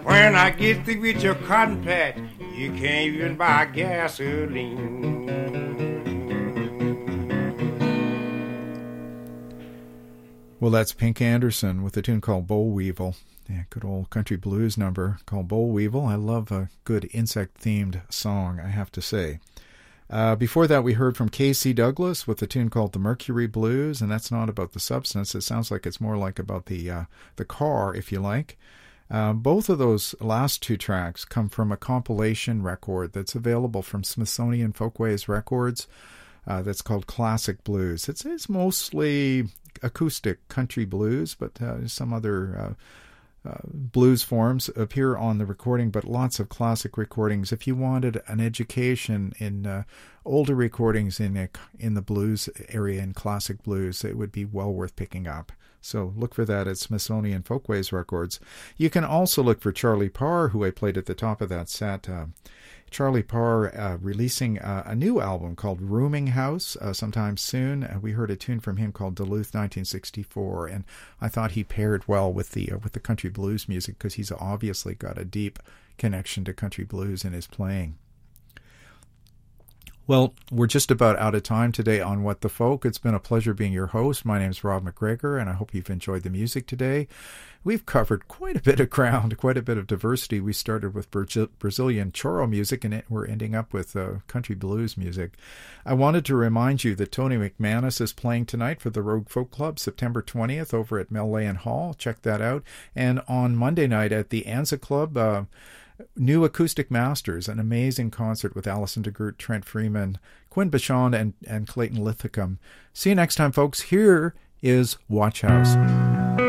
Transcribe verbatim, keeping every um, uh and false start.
When I get through with your cotton patch, you can't even buy gasoline. Well, that's Pink Anderson with a tune called Boll Weevil. Yeah, good old country blues number called Boll Weevil. I love a good insect-themed song, I have to say. Uh, before that, we heard from K C Douglas with a tune called The Mercury Blues, and that's not about the substance. It sounds like it's more like about the uh, the car, if you like. Uh, both of those last two tracks come from a compilation record that's available from Smithsonian Folkways Records uh, that's called Classic Blues. It's, it's mostly acoustic country blues, but uh, some other uh, uh, blues forms appear on the recording, but lots of classic recordings. If you wanted an education in uh, older recordings in a, in the blues area, in classic blues, it would be well worth picking up. So look for that at Smithsonian Folkways Records. You can also look for Charlie Parr, who I played at the top of that set. Uh, Charlie Parr uh, releasing uh, a new album called Rooming House uh, sometime soon. Uh, we heard a tune from him called Duluth nineteen sixty-four, and I thought he paired well with the uh, with the country blues music because he's obviously got a deep connection to country blues in his playing. Well, we're just about out of time today on What the Folk. It's been a pleasure being your host. My name's Rob McGregor, and I hope you've enjoyed the music today. We've covered quite a bit of ground, quite a bit of diversity. We started with Brazilian choro music, and we're ending up with uh, country blues music. I wanted to remind you that Tony McManus is playing tonight for the Rogue Folk Club, September twentieth, over at Mellon Hall. Check that out. And on Monday night at the Anza Club, uh, New Acoustic Masters, an amazing concert with Alison DeGroot, Trent Freeman, Quinn Bichon, and, and Clayton Lithicum. See you next time, folks. Here is Watch House.